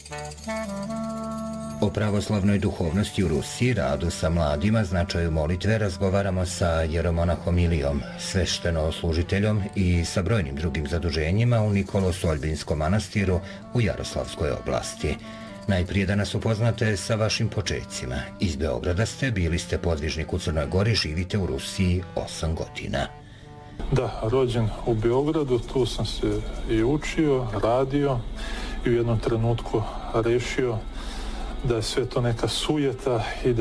O pravoslavnoj duhovnosti u Rusiji, radu sa mladima, značaju molitve razgovaramo sa jeromonahom Ilijom, svešteno-služiteljom i sa brojnim drugim zaduženjima u Nikolo-Soljbinskom manastiru u Jaroslavskoj oblasti. Najprije da nas upoznate sa vašim počecima. Iz Beograda ste, bili ste podvižnik u Crnoj Gori, živite u Rusiji 8 godina. Da, rođen u Beogradu, tu sam se i učio, radio i u jednom trenutku rešio da je sve to neka sujeta i da